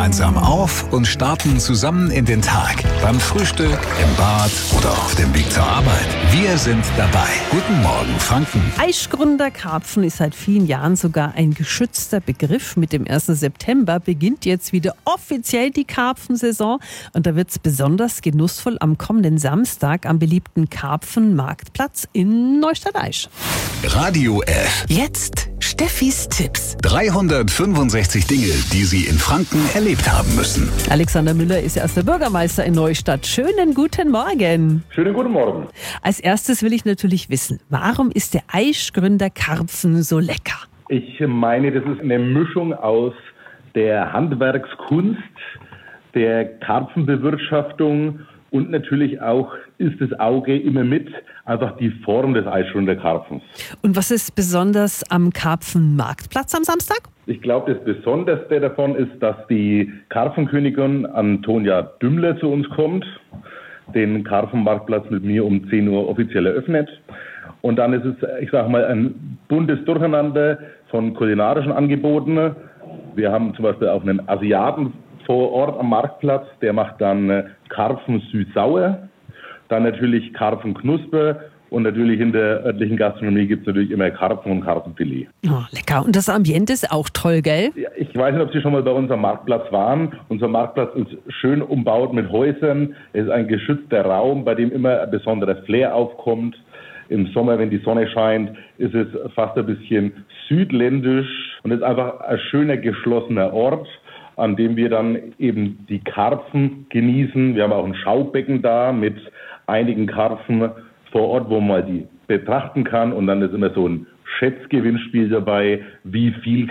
gemeinsam auf und starten zusammen in den Tag. Beim Frühstück, im Bad oder auf dem Weg zur Arbeit. Wir sind dabei. Guten Morgen, Franken. Aischgründer Karpfen ist seit vielen Jahren sogar ein geschützter Begriff. Mit dem 1. September beginnt jetzt wieder offiziell die Karpfensaison. Und da wird es besonders genussvoll am kommenden Samstag am beliebten Karpfenmarktplatz in Neustadt-Aisch. Radio F. Jetzt Steffis Tipps. 365 Dinge, die Sie in Franken erlebt haben müssen. Alexander Müller ist erster Bürgermeister in Neustadt. Schönen guten Morgen. Schönen guten Morgen. Als erstes will ich natürlich wissen, warum ist der Aischgründer Karpfen so lecker? Ich meine, das ist eine Mischung aus der Handwerkskunst, der Karpfenbewirtschaftung und natürlich auch ist das Auge immer mit, einfach die Form des Aischgründer Karpfens. Und was ist besonders am Karpfenmarktplatz am Samstag? Ich glaube, das Besonderste davon ist, dass die Karpfenkönigin Antonia Dümmler zu uns kommt, den Karpfenmarktplatz mit mir um 10 Uhr offiziell eröffnet. Und dann ist es, ich sage mal, ein buntes Durcheinander von kulinarischen Angeboten. Wir haben zum Beispiel auch einen Asiaten vor Ort am Marktplatz, der macht dann Karpfen süß-sauer, dann natürlich Karpfenknusper und natürlich in der örtlichen Gastronomie gibt es natürlich immer Karpfen und Karpfenfilet. Oh, lecker. Und das Ambiente ist auch toll, gell? Ja, ich weiß nicht, ob Sie schon mal bei unserem Marktplatz waren. Unser Marktplatz ist schön umbaut mit Häusern. Es ist ein geschützter Raum, bei dem immer ein besonderer Flair aufkommt. Im Sommer, wenn die Sonne scheint, ist es fast ein bisschen südländisch und es ist einfach ein schöner, geschlossener Ort, an dem wir dann eben die Karpfen genießen. Wir haben auch ein Schaubecken da mit einigen Karpfen vor Ort, wo man die betrachten kann. Und dann ist immer so ein Schätzgewinnspiel dabei, wie viele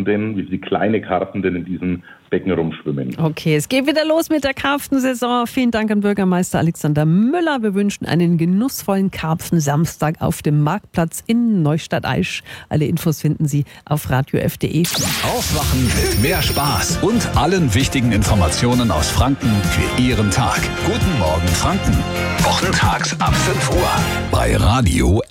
kleine Karpfen denn in diesem Becken rumschwimmen. Okay, es geht wieder los mit der Karpfensaison. Vielen Dank an Bürgermeister Alexander Müller. Wir wünschen einen genussvollen Karpfensamstag auf dem Marktplatz in Neustadt-Aisch. Alle Infos finden Sie auf radiof.de. Aufwachen mit mehr Spaß und allen wichtigen Informationen aus Franken für Ihren Tag. Guten Morgen, Franken. Wochentags ab 5 Uhr bei Radio